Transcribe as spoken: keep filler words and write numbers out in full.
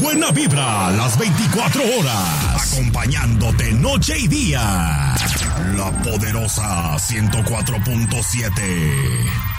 Buena vibra las veinticuatro horas. Acompañándote noche y día. La poderosa ciento cuatro punto siete.